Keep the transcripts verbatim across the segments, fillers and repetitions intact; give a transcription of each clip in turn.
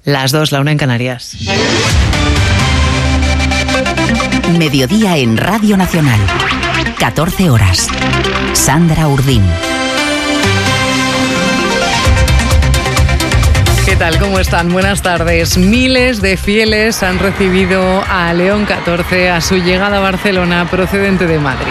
Las dos, la una en Canarias. Mediodía en Radio Nacional. catorce horas. Sandra Urdín. ¿Qué tal? ¿Cómo están? Buenas tardes. Miles de fieles han recibido a León catorce a su llegada a Barcelona procedente de Madrid.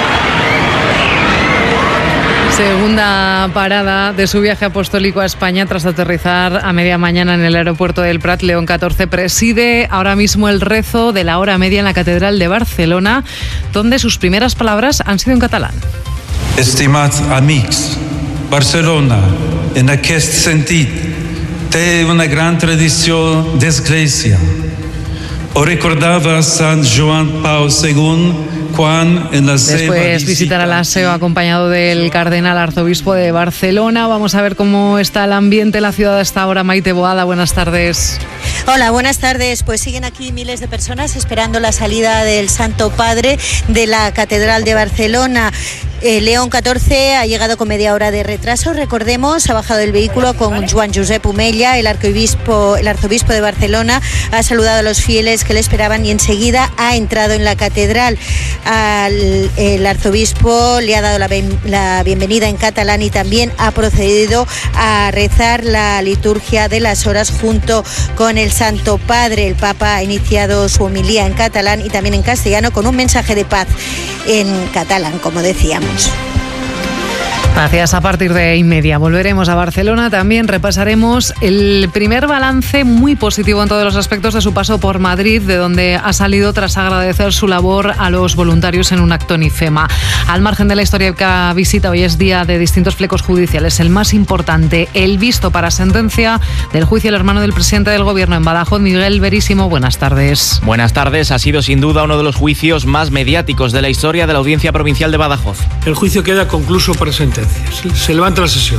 Segunda parada de su viaje apostólico a España tras aterrizar a media mañana en el aeropuerto del Prat. León catorce preside ahora mismo el rezo de la hora media en la Catedral de Barcelona, donde sus primeras palabras han sido en catalán. Estimats amics, Barcelona, en aquest sentit, té una gran tradició d'església. Ho recordava Sant Joan Pau segundo Juan en la Después visitará la S E O acompañado del cardenal arzobispo de Barcelona. Vamos a ver cómo está el ambiente en la ciudad a esta hora. Maite Boada, buenas tardes. Hola, buenas tardes. Pues siguen aquí miles de personas esperando la salida del Santo Padre de la Catedral de Barcelona. Eh, León catorce ha llegado con media hora de retraso. Recordemos, ha bajado del vehículo con Joan Josep Omella, el arzobispo, el arzobispo de Barcelona. Ha saludado a los fieles que le esperaban y enseguida ha entrado en la catedral. Al, el arzobispo le ha dado la, ben, la bienvenida en catalán y también ha procedido a rezar la liturgia de las horas junto con el Santo Padre. El Papa ha iniciado su homilía en catalán y también en castellano con un mensaje de paz en catalán, como decíamos. Gracias. A partir de inmedia volveremos a Barcelona. También repasaremos el primer balance muy positivo en todos los aspectos de su paso por Madrid, de donde ha salido tras agradecer su labor a los voluntarios en un acto en IFEMA. Al margen de la histórica visita, hoy es día de distintos flecos judiciales. El más importante, el visto para sentencia del juicio del hermano del presidente del Gobierno en Badajoz, Miguel Verísimo. Buenas tardes. Buenas tardes. Ha sido sin duda uno de los juicios más mediáticos de la historia de la Audiencia Provincial de Badajoz. El juicio queda concluso por sentencia. Se levanta la sesión.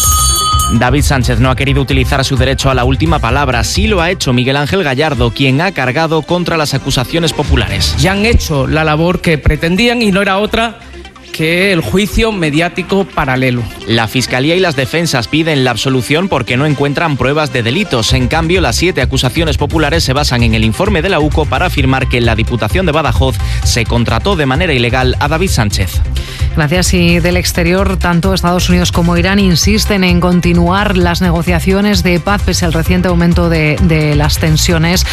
David Sánchez no ha querido utilizar su derecho a la última palabra. Sí lo ha hecho Miguel Ángel Gallardo, quien ha cargado contra las acusaciones populares. Ya han hecho la labor que pretendían y no era otra que el juicio mediático paralelo. La Fiscalía y las defensas piden la absolución porque no encuentran pruebas de delitos. En cambio, las siete acusaciones populares se basan en el informe de la U C O para afirmar que en la Diputación de Badajoz se contrató de manera ilegal a David Sánchez. Gracias. Y del exterior, tanto Estados Unidos como Irán insisten en continuar las negociaciones de paz pese al reciente aumento de, de las tensiones.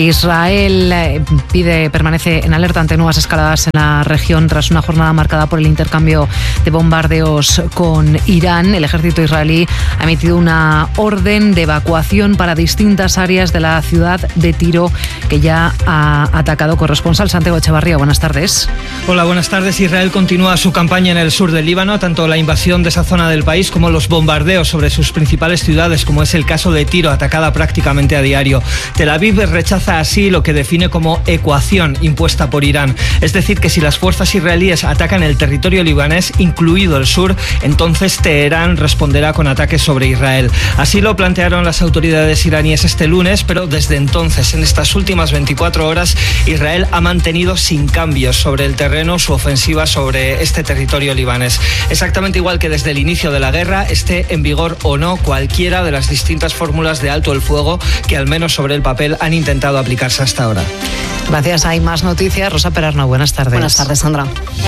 Israel eh, pide, permanece en alerta ante nuevas escaladas en la región tras una jornada marcada por el intercambio de bombardeos con Irán. El ejército israelí ha emitido una orden de evacuación para distintas áreas de la ciudad de Tiro, que ya ha atacado. Corresponsal Santiago Echevarría, buenas tardes. Hola, buenas tardes. Israel continúa su campaña en el sur del Líbano, tanto la invasión de esa zona del país como los bombardeos sobre sus principales ciudades, como es el caso de Tiro, atacada prácticamente a diario. Tel Aviv rechaza así lo que define como ecuación impuesta por Irán. Es decir, que si las fuerzas israelíes atacan el territorio libanés, incluido el sur, entonces Teherán responderá con ataques sobre Israel. Así lo plantearon las autoridades iraníes este lunes, pero desde entonces, en estas últimas veinticuatro horas, Israel ha mantenido sin cambios sobre el terreno su ofensiva sobre este territorio libanés. Exactamente igual que desde el inicio de la guerra, esté en vigor o no cualquiera de las distintas fórmulas de alto el fuego que al menos sobre el papel han intentado aplicarse hasta ahora. Gracias. Hay más noticias. Rosa Perarno, buenas tardes. Buenas tardes, Sandra.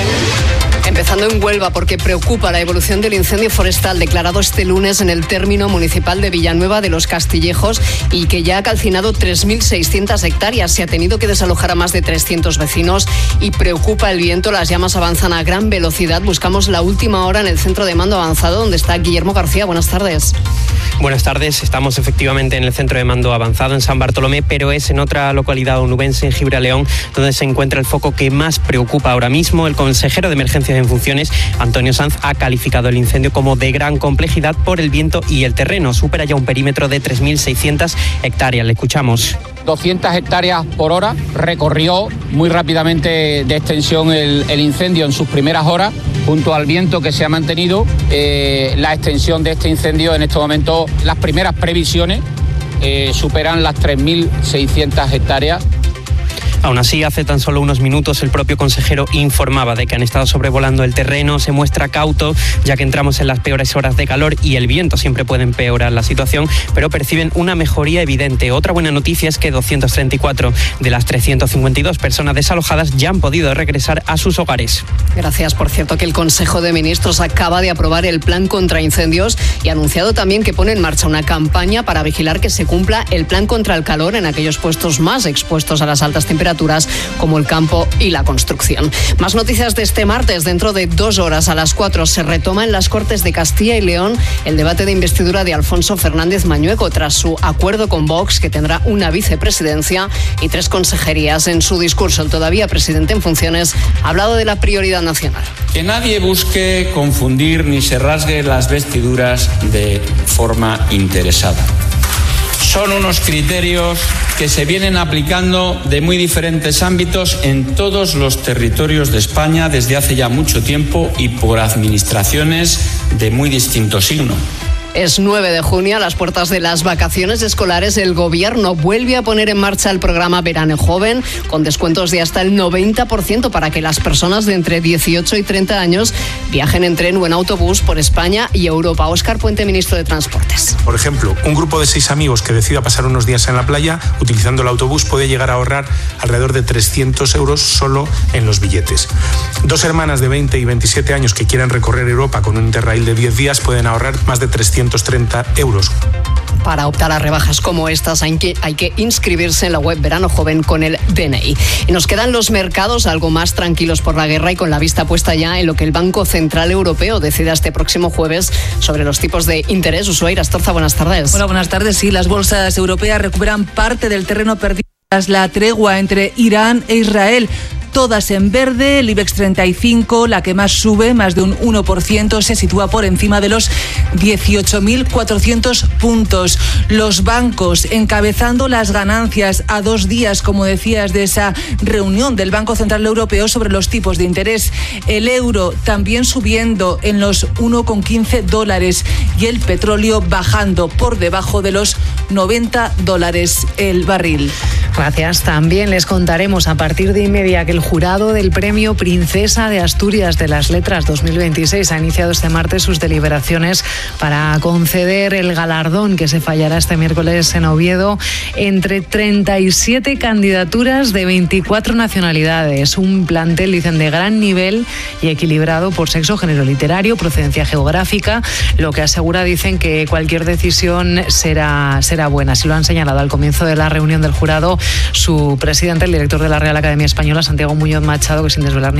Empezando en Huelva, porque preocupa la evolución del incendio forestal declarado este lunes en el término municipal de Villanueva de los Castillejos y que ya ha calcinado tres mil seiscientas hectáreas. Se ha tenido que desalojar a más de trescientos vecinos y preocupa el viento. Las llamas avanzan a gran velocidad. Buscamos la última hora en el centro de mando avanzado, donde está Guillermo García. Buenas tardes. Buenas tardes. Estamos efectivamente en el centro de mando avanzado en San Bartolomé, pero es en otra localidad onubense, en Gibraleón, donde se encuentra el foco que más preocupa ahora mismo. El consejero de emergencias en funciones, Antonio Sanz, ha calificado el incendio como de gran complejidad por el viento y el terreno. Supera ya un perímetro de tres mil seiscientas hectáreas. Le escuchamos. doscientas hectáreas por hora. Recorrió muy rápidamente de extensión el, el incendio en sus primeras horas, junto al viento que se ha mantenido. Eh, la extensión de este incendio en este momento, las primeras previsiones eh, superan las tres mil seiscientas hectáreas. Aún así, hace tan solo unos minutos el propio consejero informaba de que han estado sobrevolando el terreno, se muestra cauto, ya que entramos en las peores horas de calor y el viento siempre puede empeorar la situación, pero perciben una mejoría evidente. Otra buena noticia es que doscientas treinta y cuatro de las trescientas cincuenta y dos personas desalojadas ya han podido regresar a sus hogares. Gracias. Por cierto, que el Consejo de Ministros acaba de aprobar el plan contra incendios y ha anunciado también que pone en marcha una campaña para vigilar que se cumpla el plan contra el calor en aquellos puestos más expuestos a las altas temperaturas, como el campo y la construcción. Más noticias de este martes. Dentro de dos horas, a las cuatro, se retoma en las Cortes de Castilla y León el debate de investidura de Alfonso Fernández Mañueco tras su acuerdo con Vox, que tendrá una vicepresidencia y tres consejerías. En su discurso, el todavía presidente en funciones ha hablado de la prioridad nacional. Que nadie busque confundir ni se rasgue las vestiduras de forma interesada. Son unos criterios que se vienen aplicando de muy diferentes ámbitos en todos los territorios de España desde hace ya mucho tiempo y por administraciones de muy distinto signo. Es nueve de junio, a las puertas de las vacaciones escolares, el Gobierno vuelve a poner en marcha el programa Verano Joven, con descuentos de hasta el noventa por ciento para que las personas de entre dieciocho y treinta años viajen en tren o en autobús por España y Europa. Óscar Puente, ministro de Transportes. Por ejemplo, un grupo de seis amigos que decida pasar unos días en la playa utilizando el autobús puede llegar a ahorrar alrededor de trescientos euros solo en los billetes. Dos hermanas de veinte y veintisiete años que quieran recorrer Europa con un Interrail de diez días pueden ahorrar más de trescientos treinta euros. Para optar a rebajas como estas hay que, hay que inscribirse en la web Verano Joven con el D N I. Y nos quedan los mercados algo más tranquilos por la guerra y con la vista puesta ya en lo que el Banco Central Europeo decida este próximo jueves sobre los tipos de interés. Ushuaira Astorza, buenas tardes. Hola, buenas tardes. Sí, las bolsas europeas recuperan parte del terreno perdido tras la tregua entre Irán e Israel. Todas en verde, el IBEX treinta y cinco, la que más sube, más de un uno por ciento, se sitúa por encima de los dieciocho mil cuatrocientos puntos. Los bancos encabezando las ganancias a dos días, como decías, de esa reunión del Banco Central Europeo sobre los tipos de interés. El euro también subiendo en los uno coma quince dólares y el petróleo bajando por debajo de los noventa dólares el barril. Gracias. También les contaremos a partir de inmedia que el jurado del Premio Princesa de Asturias de las Letras dos mil veintiséis ha iniciado este martes sus deliberaciones para conceder el galardón que se fallará este miércoles en Oviedo entre treinta y siete candidaturas de veinticuatro nacionalidades. Un plantel, dicen, de gran nivel y equilibrado por sexo, género literario, procedencia geográfica, lo que asegura, dicen, que cualquier decisión será, será buena. Así lo han señalado al comienzo de la reunión del jurado su presidente, el director de la Real Academia Española, Santiago Muñoz Machado, que sin desvelar